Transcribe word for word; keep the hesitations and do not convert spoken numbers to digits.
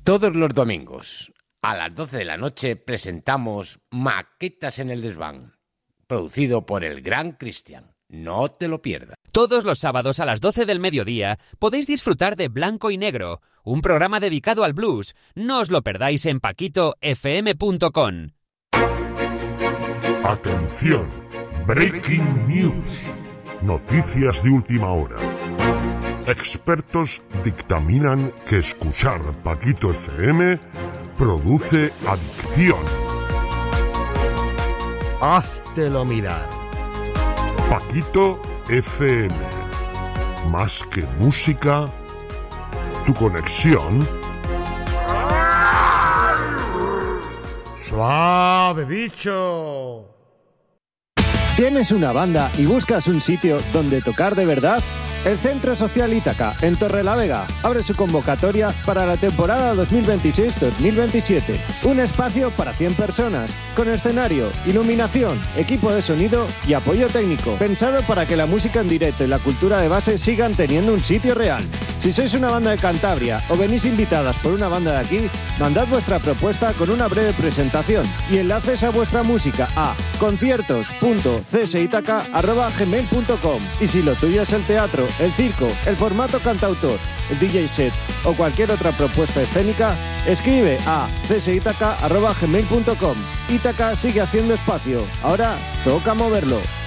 Todos los domingos, a las doce de la noche, presentamos Maquetas en el Desván, producido por el gran Cristian. No te lo pierdas. Todos los sábados a las doce del mediodía podéis disfrutar de Blanco y Negro, un programa dedicado al blues. No os lo perdáis en paquito f m punto com. Atención, Breaking News. Noticias de última hora. Expertos dictaminan que escuchar Paquito F M produce adicción. Háztelo mirar. Paquito F M. Más que música, tu conexión. ¡Suave, bicho! ¿Tienes una banda y buscas un sitio donde tocar de verdad? El Centro Social Ítaca, en Torrelavega, abre su convocatoria para la temporada dos mil veintiséis dos mil veintisiete. Un espacio para cien personas, con escenario, iluminación, equipo de sonido y apoyo técnico, pensado para que la música en directo y la cultura de base sigan teniendo un sitio real. Si sois una banda de Cantabria o venís invitadas por una banda de aquí, mandad vuestra propuesta con una breve presentación y enlaces a vuestra música a conciertos punto c s ítaca arroba gmail punto com. Y si lo tuyo es el teatro, el circo, el formato cantautor, el D J set o cualquier otra propuesta escénica, escribe a c s ítaca arroba gmail punto com. Ítaca sigue haciendo espacio. Ahora toca moverlo.